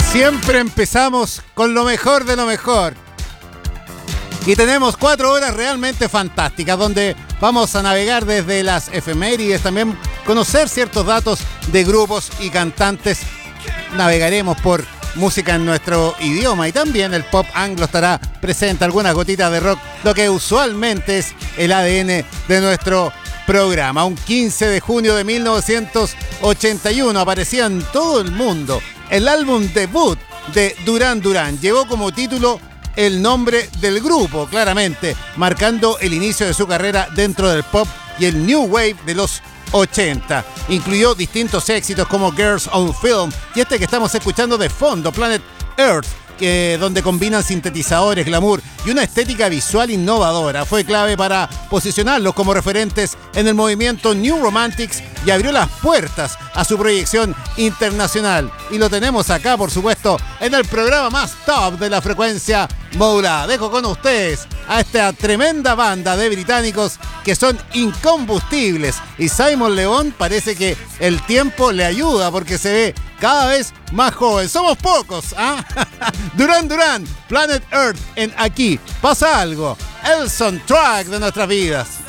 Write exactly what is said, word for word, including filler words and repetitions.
Siempre empezamos con lo mejor de lo mejor. Y tenemos cuatro horas realmente fantásticas donde vamos a navegar desde las efemérides, también conocer ciertos datos de grupos y cantantes. Navegaremos por música en nuestro idioma y también el pop anglo estará presente, algunas gotitas de rock, lo que usualmente es el A D N de nuestro programa. Un quince de junio de mil novecientos ochenta y uno aparecía en todo el mundo el álbum debut de Duran Duran. Llevó como título el nombre del grupo, claramente, marcando el inicio de su carrera dentro del pop y el new wave de los ochenta. Incluyó distintos éxitos como Girls on Film y este que estamos escuchando de fondo, Planet Earth, que, donde combinan sintetizadores, glamour y una estética visual innovadora. Fue clave para posicionarlos como referentes en el movimiento New Romantics y abrió las puertas a su proyección internacional. Y lo tenemos acá, por supuesto, en el programa más top de la frecuencia modulada. Dejo con ustedes a esta tremenda banda de británicos que son incombustibles. Y Simon León parece que el tiempo le ayuda porque se ve cada vez más joven. Somos pocos, ¿ah? Duran Duran, Planet Earth en Aquí Pasa Algo, el soundtrack de nuestras vidas.